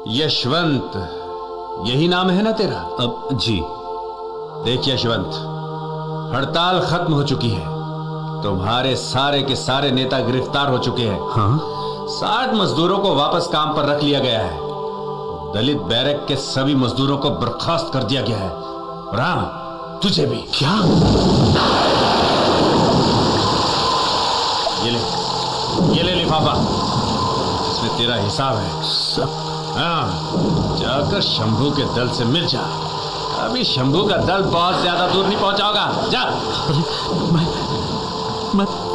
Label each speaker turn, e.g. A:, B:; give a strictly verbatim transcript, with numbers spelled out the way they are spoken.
A: यशवंत, यही नाम है ना तेरा?
B: अब जी।
A: देख यशवंत, हड़ताल खत्म हो चुकी है। तुम्हारे सारे के सारे नेता गिरफ्तार हो चुके हैं।
B: हाँ?
A: साठ मजदूरों को वापस काम पर रख लिया गया है। दलित बैरक के सभी मजदूरों को बर्खास्त कर दिया गया है। राम, तुझे भी।
B: क्या?
A: ये ले, ये ले लिफाफा, इसमें तेरा हिसाब है।
B: सब?
A: हाँ, जाकर शंभू के दल से मिल जा। अभी शंभू का दल बहुत ज्यादा दूर नहीं पहुंचा होगा। जा।
B: मैं मैं